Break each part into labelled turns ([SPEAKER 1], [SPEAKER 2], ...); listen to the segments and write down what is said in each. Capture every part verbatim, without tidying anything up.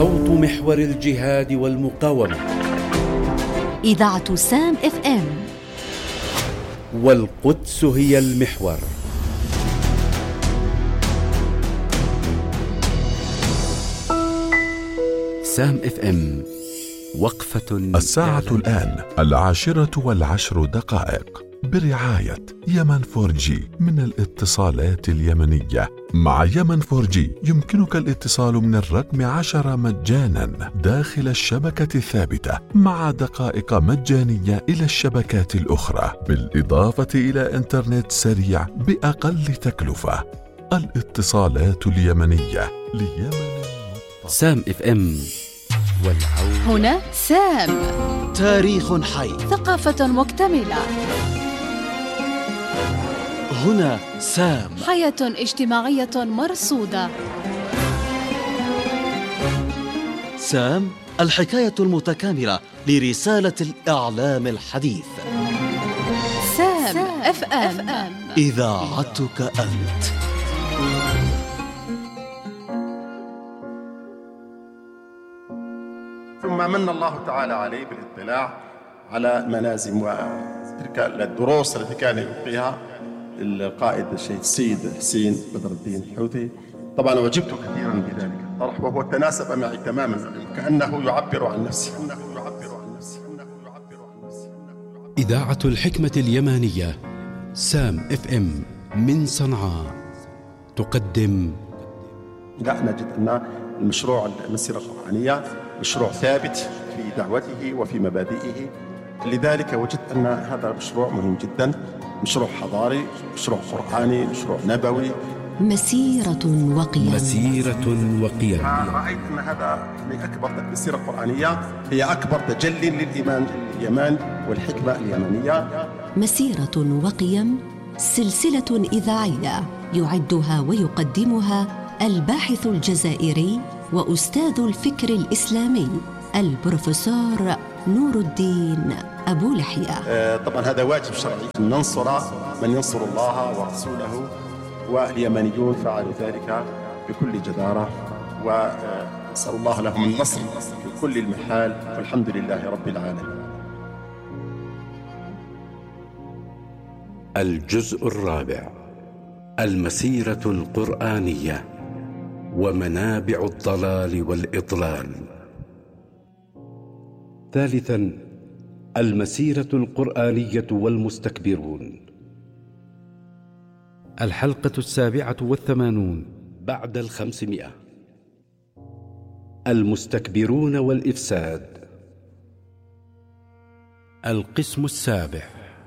[SPEAKER 1] صوت محور الجهاد والمقاومة.
[SPEAKER 2] إذاعة سام اف ام،
[SPEAKER 1] والقدس هي المحور. سام اف ام، وقفة.
[SPEAKER 3] الساعة الآن العاشرة والعشر دقائق، برعاية يمن فور جي من الاتصالات اليمنية. مع يمن فور جي يمكنك الاتصال من الرقم عشرة مجانا داخل الشبكة الثابتة، مع دقائق مجانية إلى الشبكات الأخرى، بالإضافة إلى إنترنت سريع بأقل تكلفة. الاتصالات اليمنية ليمن.
[SPEAKER 1] سام اف ام، والعود
[SPEAKER 2] هنا سام،
[SPEAKER 4] تاريخ حي،
[SPEAKER 2] ثقافة مكتملة.
[SPEAKER 4] هنا سام،
[SPEAKER 2] حياة اجتماعية مرصودة.
[SPEAKER 4] سام، الحكاية المتكاملة لرسالة الإعلام الحديث.
[SPEAKER 2] سام اف ام،
[SPEAKER 4] إذاعتك أنت.
[SPEAKER 5] ثم من الله تعالى عليه بالاطلاع على منازم وتلك الدروس التي كان يلقيها القائد الشيخ السيد حسين بدر الدين الحوثي. طبعا أعجبت كثيرا بذلك الطرح، وهو تناسب معي تماما، كأنه يعبر عن نفسه.
[SPEAKER 1] إذاعة الحكمة اليمانية سام اف ام من صنعاء تقدم.
[SPEAKER 5] لا نجد أن المشروع المسيرة القرآنية مشروع ثابت في دعوته وفي مبادئه، لذلك وجدت أن هذا مشروع مهم جدا، مشروع حضاري، مشروع قرآني، مشروع نبوي،
[SPEAKER 2] مسيرة وقيم.
[SPEAKER 1] مسيرة وقيم.
[SPEAKER 5] رأيت أن هذا يعني أكبر المسيرة القرآنية هي أكبر تجلي للإيمان اليمن والحكمة اليمنية.
[SPEAKER 2] مسيرة وقيم، سلسلة إذاعية يعدها ويقدمها الباحث الجزائري وأستاذ الفكر الإسلامي البروفيسور نور الدين أبو لحية.
[SPEAKER 5] آه طبعا هذا واجب شرعي، أن ننصر من ينصر الله ورسوله، واليمنيون فعلوا ذلك بكل جدارة، ونسأل الله لهم النصر في كل المحال، والحمد لله رب العالمين.
[SPEAKER 1] الجزء الرابع، المسيرة القرآنية ومنابع الضلال والإضلال. ثالثا، المسيرة القرآنية والمستكبرون. الحلقة السابعة والثمانون بعد الخمسمائة. المستكبرون والإفساد. القسم السابع.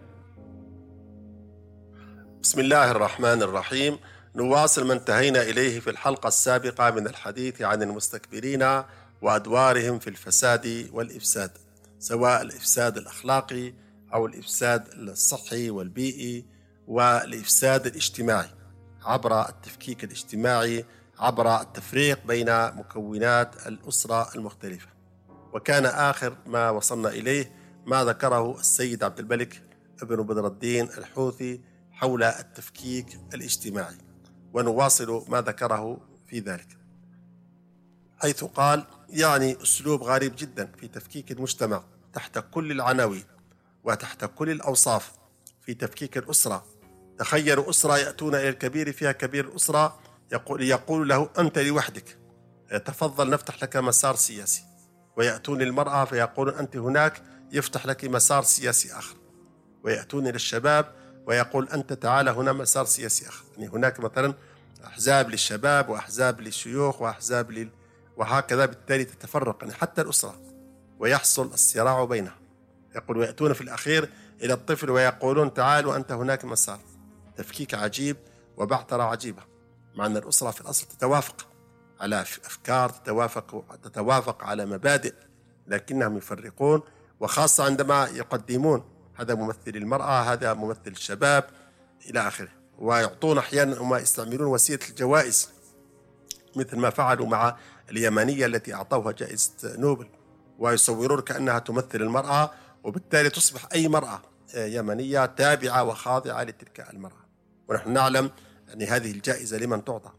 [SPEAKER 5] بسم الله الرحمن الرحيم. نواصل ما انتهينا إليه في الحلقة السابقة من الحديث عن المستكبرين وأدوارهم في الفساد والإفساد، سواء الإفساد الأخلاقي أو الإفساد الصحي والبيئي والإفساد الاجتماعي عبر التفكيك الاجتماعي، عبر التفريق بين مكونات الأسرة المختلفة. وكان آخر ما وصلنا إليه ما ذكره السيد عبد الملك ابن بدر الدين الحوثي حول التفكيك الاجتماعي، ونواصل ما ذكره في ذلك، حيث قال: يعني أسلوب غريب جدا في تفكيك المجتمع تحت كل العناوين وتحت كل الأوصاف، في تفكيك الأسرة. تخيلوا أسرة يأتون إلى الكبير فيها كبير الأسرة يقول, يقول له: أنت لوحدك، تفضل نفتح لك مسار سياسي. ويأتون للمرأة فيقول: أنت هناك، يفتح لك مسار سياسي آخر. ويأتون للشباب ويقول: أنت تعال هنا، مسار سياسي آخر. يعني هناك مثلا أحزاب للشباب وأحزاب للشيوخ وأحزاب لل... وهكذا، بالتالي تتفرق يعني حتى الأسرة ويحصل الصراع بينها. يقول: ويأتون في الأخير إلى الطفل ويقولون: تعال وأنت هناك مسار. تفكيك عجيب وبعثرة عجيبة، مع أن الأسرة في الأصل تتوافق على أفكار، تتوافق تتوافق على مبادئ، لكنهم يفرقون، وخاصة عندما يقدمون هذا ممثل المرأة، هذا ممثل الشباب إلى آخره. ويعطون أحيانا وما يستعملون وسيلة الجوائز، مثل ما فعلوا مع اليمنية التي أعطوها جائزة نوبل، ويصورون كأنها تمثل المرأة، وبالتالي تصبح أي مرأة يمنية تابعة وخاضعة لتلك المرأة. ونحن نعلم أن هذه الجائزة لمن تعطى؟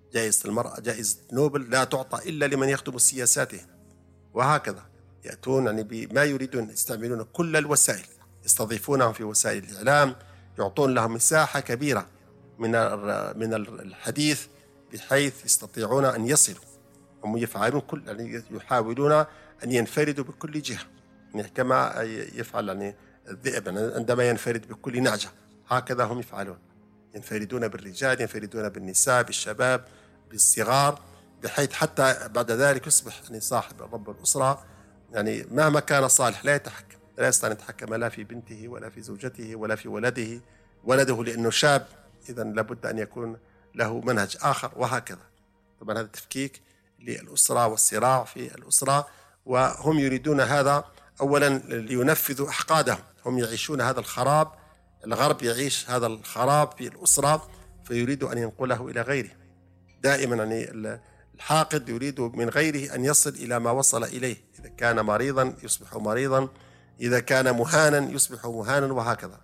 [SPEAKER 5] جائزة المرأة جائزة نوبل لا تعطى إلا لمن يخدم سياساته، وهكذا يأتون يعني بما يريدون، يستعملون كل الوسائل، يستضيفونهم في وسائل الإعلام، يعطون لهم مساحة كبيرة من من الحديث بحيث يستطيعون أن يصلوا. هم يفعلون كل يعني يحاولون أن ينفردوا بكل جهة، يعني كما يفعل يعني الذئب عندما ينفرد بكل نعجة، هكذا هم يفعلون، ينفردون بالرجال، ينفردون بالنساء، بالشباب، بالصغار، بحيث حتى بعد ذلك يصبح يعني صاحب رب الأسرة يعني مهما كان صالح لا يتحكم، لا يستطيع أن يتحكم لا في بنته ولا في زوجته ولا في ولده ولده لأنه شاب، إذا لابد أن يكون له منهج آخر، وهكذا. طبعا هذا تفكيك للأسرة والصراع في الأسرة، وهم يريدون هذا أولا لينفذوا أحقادهم، هم يعيشون هذا الخراب، الغرب يعيش هذا الخراب في الأسرة فيريد أن ينقله إلى غيره. دائما يعني الحاقد يريد من غيره أن يصل إلى ما وصل إليه، إذا كان مريضا يصبح مريضا، إذا كان مهانا يصبح مهانا، وهكذا.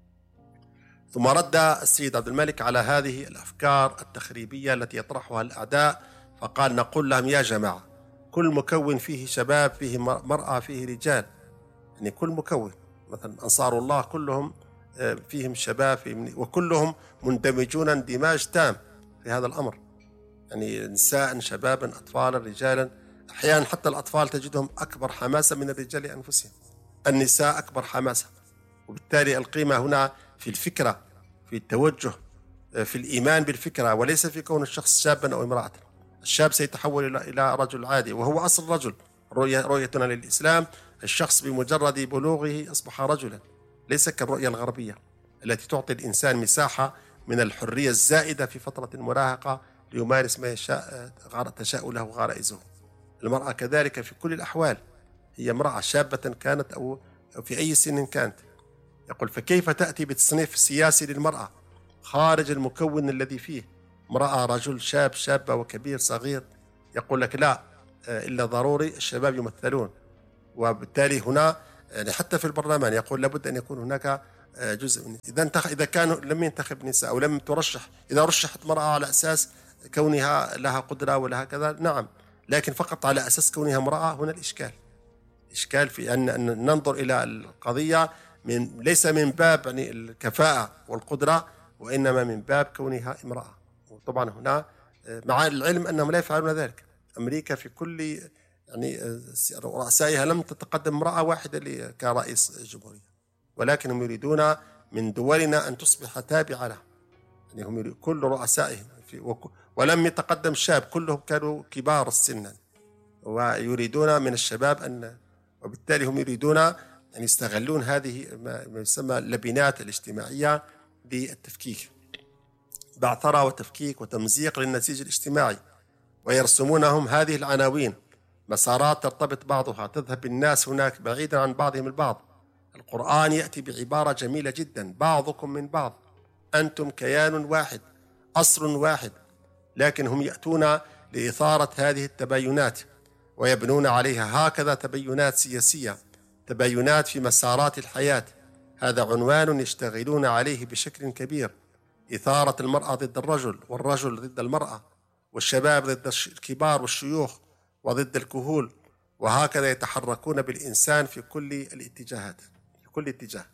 [SPEAKER 5] ثم رد السيد عبد الملك على هذه الأفكار التخريبية التي يطرحها الأعداء، فقال: نقول لهم يا جماعة، كل مكون فيه شباب، فيه مرأة، فيه رجال، يعني كل مكون، مثلا أنصار الله كلهم فيهم شباب، فيهم وكلهم مندمجون اندماج تام في هذا الأمر، يعني نساء، شبابا، أطفالا، رجالا، أحيانا حتى الأطفال تجدهم أكبر حماسة من الرجال أنفسهم، النساء أكبر حماسة. وبالتالي القيمة هنا في الفكرة، في التوجه، في الإيمان بالفكرة، وليس في كون الشخص شابا أو امرأة. الشاب سيتحول إلى رجل عادي، وهو أصل رجل. رؤية رؤيتنا للإسلام الشخص بمجرد بلوغه أصبح رجلا، ليس كالرؤية الغربية التي تعطي الإنسان مساحة من الحرية الزائدة في فترة المراهقة ليمارس ما يشاء تشاء له غرائزه. المرأة كذلك في كل الأحوال، هي امرأة شابة كانت أو في أي سن كانت. يقول: فكيف تأتي بتصنيف سياسي للمرأة خارج المكون الذي فيه امرأة، رجل، شاب، شابة، وكبير، صغير؟ يقول لك لا، إلا ضروري الشباب يمثلون. وبالتالي هنا يعني حتى في البرلمان يقول لابد أن يكون هناك جزء من، إذا انتخ... إذا كانوا لم ينتخب نساء أو لم ترشح، إذا رشحت مرأة على أساس كونها لها قدرة ولا كذا، نعم، لكن فقط على أساس كونها امرأة، هنا الإشكال. إشكال في أن, أن ننظر إلى القضية من ليس من باب يعني الكفاءة والقدرة، وإنما من باب كونها امرأة. وطبعا هنا مع العلم أنهم لا يفعلون ذلك. أمريكا في كل يعني رؤسائها لم تتقدم امرأة واحدة كرئيس جمهورية، ولكنهم يريدون من دولنا أن تصبح تابعة له، يعني هم كل رؤسائهم في ولم يتقدم شاب، كلهم كانوا كبار السن، ويريدون من الشباب أن، وبالتالي هم يريدون أن يستغلون هذه ما يسمى اللبنات الاجتماعية للتفكيك، بعثرة وتفكيك وتمزيق للنسيج الاجتماعي، ويرسمونهم هذه العناوين، مسارات ترتبط بعضها، تذهب الناس هناك بعيدا عن بعضهم البعض. القرآن يأتي بعبارة جميلة جدا: بعضكم من بعض، أنتم كيان واحد، أصل واحد، لكن هم يأتون لإثارة هذه التباينات ويبنون عليها هكذا تباينات سياسية، تباينات في مسارات الحياة. هذا عنوان يشتغلون عليه بشكل كبير: إثارة المرأة ضد الرجل، والرجل ضد المرأة، والشباب ضد الكبار والشيوخ وضد الكهول، وهكذا يتحركون بالإنسان في كل الاتجاهات، في كل اتجاه.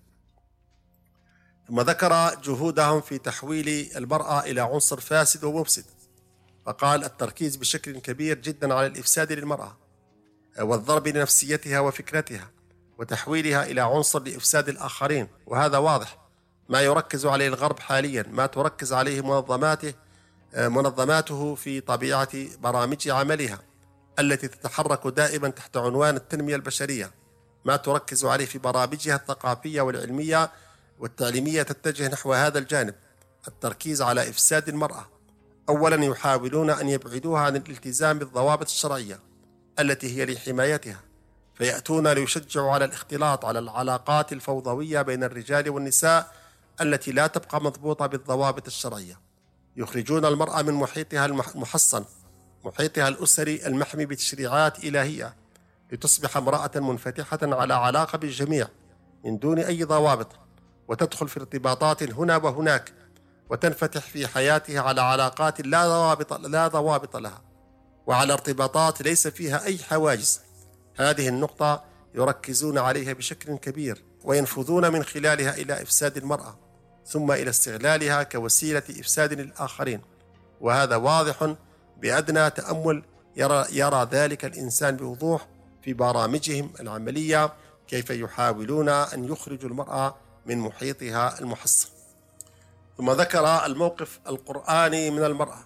[SPEAKER 5] ثم ذكر جهودهم في تحويل المرأة إلى عنصر فاسد ومفسد، فقال: التركيز بشكل كبير جدا على الإفساد للمرأة والضرب لنفسيتها وفكرتها، وتحويلها إلى عنصر لإفساد الآخرين. وهذا واضح ما يركز عليه الغرب حاليا، ما تركز عليه منظماته منظماته في طبيعة برامج عملها التي تتحرك دائما تحت عنوان التنمية البشرية، ما تركز عليه في برامجها الثقافية والعلمية والتعليمية تتجه نحو هذا الجانب، التركيز على إفساد المرأة. أولا يحاولون أن يبعدوها عن الالتزام بالضوابط الشرعية التي هي لحمايتها، فيأتون ليشجعوا على الاختلاط، على العلاقات الفوضوية بين الرجال والنساء التي لا تبقى مضبوطة بالضوابط الشرعية. يخرجون المرأة من محيطها المحصن، محيطها الأسري المحمي بتشريعات إلهية، لتصبح امرأة منفتحة على علاقة بالجميع من دون أي ضوابط، وتدخل في ارتباطات هنا وهناك، وتنفتح في حياتها على علاقات لا ضوابط, لا ضوابط لها، وعلى ارتباطات ليس فيها أي حواجز. هذه النقطة يركزون عليها بشكل كبير، وينفذون من خلالها إلى إفساد المرأة، ثم إلى استغلالها كوسيلة إفساد للآخرين. وهذا واضح بأدنى تأمل، يرى, يرى ذلك الإنسان بوضوح في برامجهم العملية، كيف يحاولون أن يخرجوا المرأة من محيطها المحصن. ثم ذكر الموقف القرآني من المرأة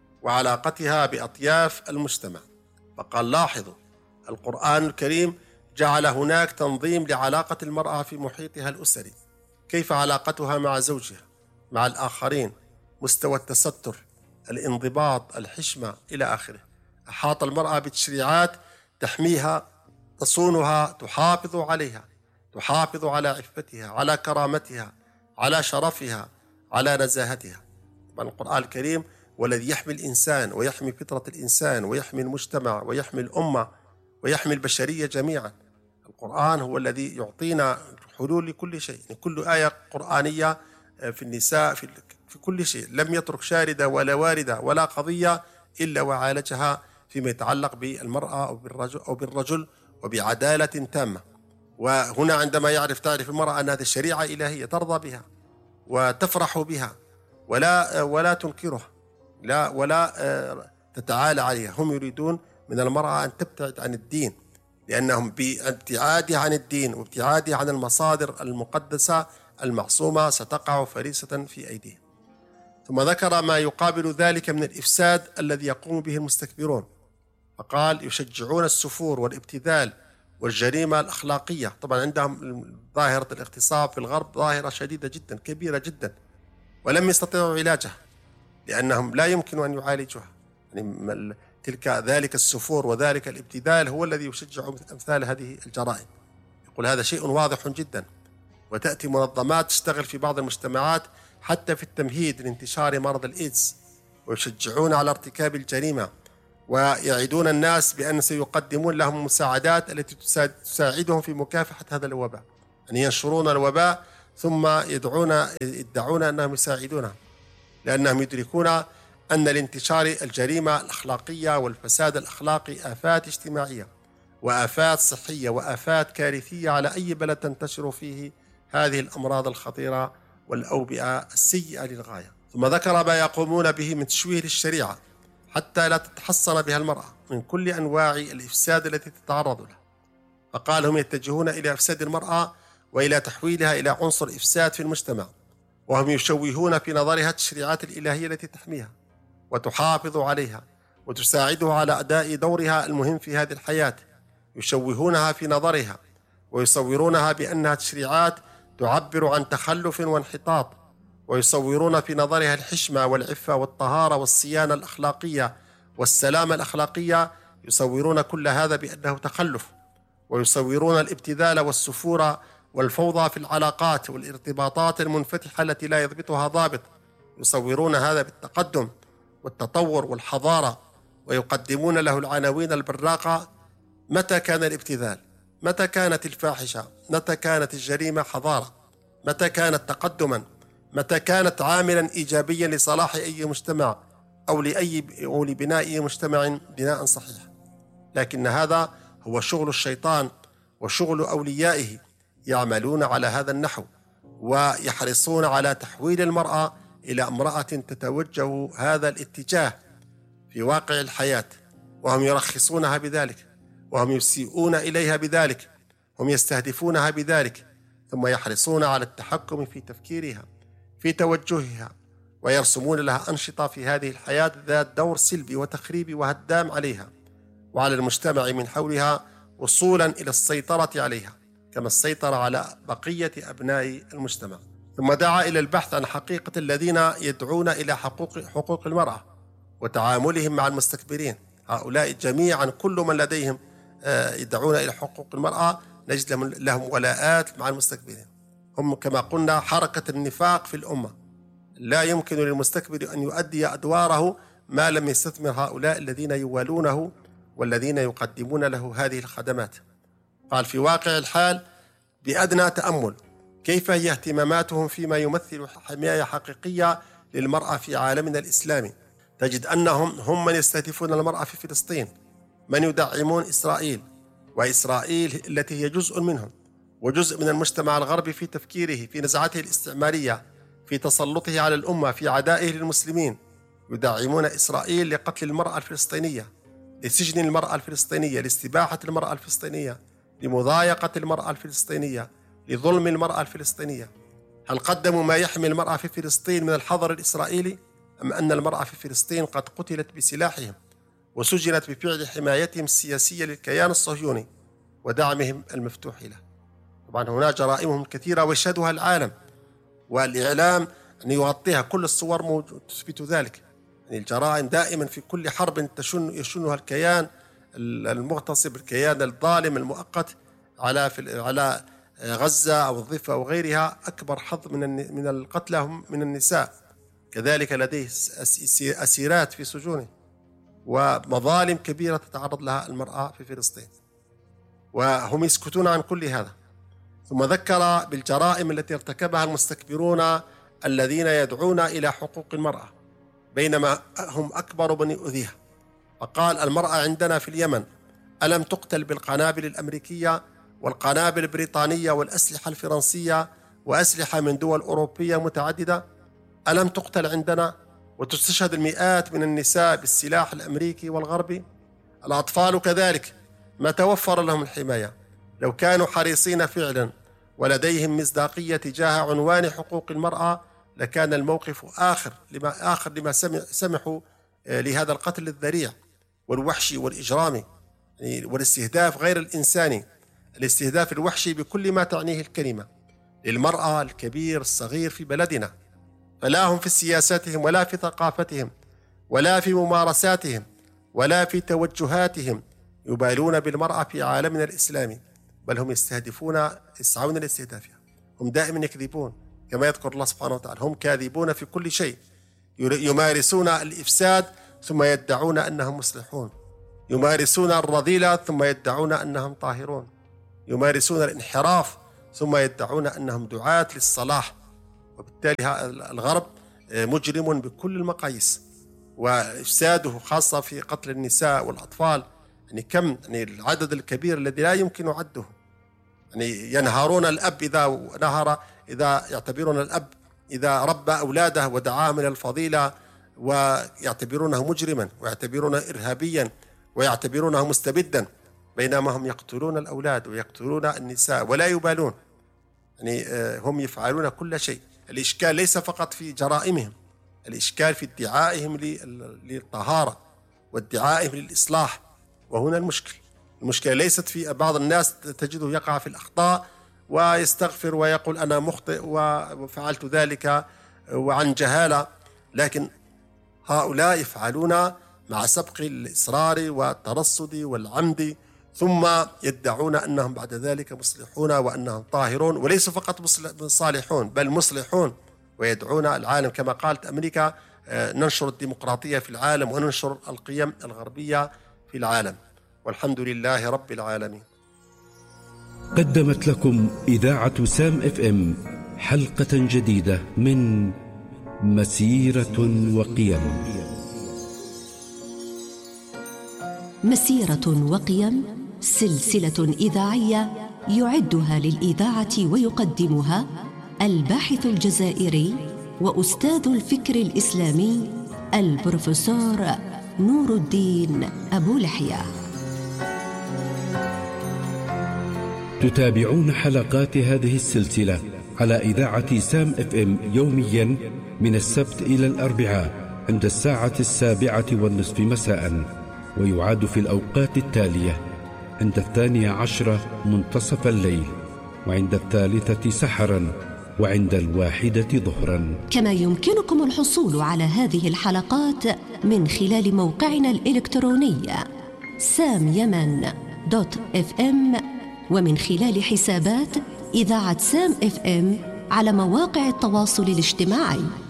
[SPEAKER 5] وعلاقتها بأطياف المجتمع، فقال: لاحظوا، القرآن الكريم جعل هناك تنظيم لعلاقة المرأة في محيطها الأسري، كيف علاقتها مع زوجها، مع الآخرين، مستوى التستر، الانضباط، الحشمة إلى آخره. أحاط المرأة بتشريعات تحميها، تصونها، تحافظ عليها، تحافظ على عفتها، على كرامتها، على شرفها، على نزاهتها. طبعا القرآن الكريم والذي يحمي الإنسان ويحمي فطرة الإنسان ويحمي المجتمع ويحمي الأمة ويحمي البشرية جميعا. القرآن هو الذي يعطينا حلول لكل شيء، كل آية قرآنية في النساء، في, في كل شيء، لم يترك شاردة ولا واردة ولا قضية إلا وعالجها فيما يتعلق بالمرأة أو بالرجل, أو بالرجل وبعدالة تامة. وهنا عندما يعرف تعرف المرأة أن هذه الشريعة إلهية ترضى بها وتفرح بها ولا ولا تنكرها، لا ولا تتعالى عليها. هم يريدون من المرأة أن تبتعد عن الدين، لأنهم بابتعادها عن الدين وابتعادها عن المصادر المقدسة المعصومة ستقع فريسة في أيديهم. ثم ذكر ما يقابل ذلك من الإفساد الذي يقوم به المستكبرون، فقال: يشجعون السفور والابتذال والجريمة الأخلاقية. طبعا عندهم ظاهرة الاغتصاب في الغرب ظاهرة شديدة جدا، كبيرة جدا، ولم يستطيعوا علاجها لأنهم لا يمكن أن يعالجوها. يعني تلك ذلك السفور وذلك الابتذال هو الذي يشجع أمثال هذه الجرائم. يقول هذا شيء واضح جدا. وتأتي منظمات تشتغل في بعض المجتمعات حتى في التمهيد لانتشار مرض الإيدز، ويشجعون على ارتكاب الجريمة، ويعدون الناس بأن سيقدمون لهم مساعدات التي تساعدهم في مكافحة هذا الوباء. أن ينشرون الوباء ثم يدعون يدعون أنهم يساعدونها، لأنهم يدركون أن لانتشار الجريمة الأخلاقية والفساد الأخلاقي آفات اجتماعية وآفات صحية وآفات كارثية على أي بلد تنتشر فيه هذه الأمراض الخطيرة والأوبئة السيئة للغاية. ثم ذكر ما يقومون به من تشويه للشريعة حتى لا تتحصن بها المرأة من كل أنواع الإفساد التي تتعرض له، فقال: هم يتجهون إلى إفساد المرأة وإلى تحويلها إلى عنصر إفساد في المجتمع، وهم يشوهون في نظرها التشريعات الإلهية التي تحميها وتحافظ عليها وتساعدها على أداء دورها المهم في هذه الحياة. يشوهونها في نظرها ويصورونها بأنها تشريعات تعبر عن تخلف وانحطاط، ويصورون في نظرها الحشمة والعفة والطهارة والصيانة الأخلاقية والسلامة الأخلاقية، يصورون كل هذا بأنه تخلف، ويصورون الابتذال والسفور والفوضى في العلاقات والارتباطات المنفتحة التي لا يضبطها ضابط، يصورون هذا بالتقدم والتطور والحضارة، ويقدمون له العناوين البراقة. متى كان الابتذال؟ متى كانت الفاحشة؟ متى كانت الجريمة حضارة؟ متى كانت تقدما؟ متى كانت عاملا إيجابيا لصلاح أي مجتمع أو لأي أو لبناء أي مجتمع بناء صحيح؟ لكن هذا هو شغل الشيطان وشغل أوليائه، يعملون على هذا النحو ويحرصون على تحويل المرأة إلى امرأة تتوجه هذا الاتجاه في واقع الحياة، وهم يرخصونها بذلك، وهم يسيئون إليها بذلك، هم يستهدفونها بذلك، ثم يحرصون على التحكم في تفكيرها، في توجهها، ويرسمون لها أنشطة في هذه الحياة ذات دور سلبي وتخريبي وهدام عليها وعلى المجتمع من حولها، وصولا إلى السيطرة عليها كما السيطرة على بقية أبناء المجتمع. ثم دعا إلى البحث عن حقيقة الذين يدعون إلى حقوق حقوق المرأة وتعاملهم مع المستكبرين. هؤلاء جميعا كل من لديهم يدعون إلى حقوق المرأة نجد لهم ولاءات مع المستكبرين. هم كما قلنا حركة النفاق في الأمة، لا يمكن للمستكبر أن يؤدي أدواره ما لم يستثمر هؤلاء الذين يوالونه والذين يقدمون له هذه الخدمات. قال: في واقع الحال بأدنى تأمل كيف هي اهتماماتهم فيما يمثل حماية حقيقية للمرأة في عالمنا الإسلامي. تجد أنهم هم من يستهدفون المرأة في فلسطين، من يدعمون إسرائيل، وإسرائيل التي هي جزء منهم وجزء من المجتمع الغربي في تفكيره، في نزعته الاستعمارية، في تسلطه على الأمة، في عدائه للمسلمين. يدعمون إسرائيل لقتل المرأة الفلسطينية، لسجن المرأة الفلسطينية، لاستباحة المرأة الفلسطينية، لمضايقة المرأة الفلسطينية، لظلم المرأة الفلسطينية. هل قدموا ما يحمي المرأة في فلسطين من الحظر الإسرائيلي، أم أن المرأة في فلسطين قد قتلت بسلاحهم وسجنت بفعل حمايتهم السياسية للكيان الصهيوني ودعمهم المفتوح له؟ طبعا هناك جرائمهم كثيرة ويشهدها العالم، والإعلام أن يغطيها، كل الصور تثبت ذلك. يعني الجرائم دائما في كل حرب تشن يشنها الكيان المغتصب، الكيان الظالم المؤقت على على غزة أو الضفة أو غيرها، أكبر حظ من من القتلى هم من النساء. كذلك لديه أسيرات في سجونه، ومظالم كبيرة تتعرض لها المرأة في فلسطين، وهم يسكتون عن كل هذا. ثم ذكر بالجرائم التي ارتكبها المستكبرون الذين يدعون إلى حقوق المرأة بينما هم أكبر من يؤذيها. فقال: المرأة عندنا في اليمن ألم تقتل بالقنابل الأمريكية والقنابل البريطانية والأسلحة الفرنسية وأسلحة من دول أوروبية متعددة؟ ألم تقتل عندنا وتستشهد المئات من النساء بالسلاح الأمريكي والغربي؟ الأطفال كذلك ما توفر لهم الحماية. لو كانوا حريصين فعلا ولديهم مصداقية تجاه عنوان حقوق المرأة لكان الموقف آخر لما آخر لما سمع سمحوا لهذا القتل الذريع والوحشي والإجرامي، يعني والاستهداف غير الإنساني، الاستهداف الوحشي بكل ما تعنيه الكلمة للمرأة الكبير الصغير في بلدنا. فلا هم في سياساتهم ولا في ثقافتهم ولا في ممارساتهم ولا في توجهاتهم يبالون بالمرأة في عالمنا الإسلامي، بل هم يستهدفون يسعون لاستهدافها. هم دائما يكذبون كما يذكر الله سبحانه وتعالى، هم كاذبون في كل شيء، يمارسون الإفساد ثم يدعون أنهم مصلحون، يمارسون الرذيلة ثم يدعون أنهم طاهرون، يمارسون الانحراف ثم يدعون أنهم دعاة للصلاح. وبالتالي الغرب مجرم بكل المقاييس، وإفساده خاصة في قتل النساء والأطفال يعني كم يعني العدد الكبير الذي لا يمكن عده. يعني ينهارون الأب إذا نهر إذا يعتبرون الأب إذا ربى أولاده ودعاهم إلى الفضيلة، ويعتبرونه مجرما ويعتبرونه إرهابيا ويعتبرونه مستبدا، بينما هم يقتلون الأولاد ويقتلون النساء ولا يبالون. يعني هم يفعلون كل شيء. الإشكال ليس فقط في جرائمهم، الإشكال في ادعائهم للطهارة وادعائهم للإصلاح. وهنا المشكل المشكلة ليست في بعض الناس تجده يقع في الأخطاء ويستغفر ويقول أنا مخطئ وفعلت ذلك وعن جهالة، لكن هؤلاء يفعلون مع سبق الإصرار والترصد والعمد، ثم يدعون أنهم بعد ذلك مصلحون وأنهم طاهرون، وليسوا فقط صالحون بل مصلحون، ويدعون العالم كما قالت أمريكا ننشر الديمقراطية في العالم وننشر القيم الغربية في العالم. والحمد لله رب العالمين.
[SPEAKER 1] قدمت لكم إذاعة سام اف ام حلقة جديدة من مسيرة وقيم.
[SPEAKER 2] مسيرة وقيم سلسلة إذاعية يعدها للإذاعة ويقدمها الباحث الجزائري وأستاذ الفكر الإسلامي البروفيسور نور الدين أبو لحية.
[SPEAKER 1] تتابعون حلقات هذه السلسلة على إذاعة سام اف ام يوميا من السبت إلى الأربعاء عند الساعة السابعة والنصف مساء، ويعاد في الأوقات التالية: عند الثانية عشرة منتصف الليل، وعند الثالثة سحرا، وعند الواحدة ظهرا.
[SPEAKER 2] كما يمكنكم الحصول على هذه الحلقات من خلال موقعنا الإلكتروني سام يمن دوت اف ام، ومن خلال حسابات إذاعة سام اف ام على مواقع التواصل الاجتماعي.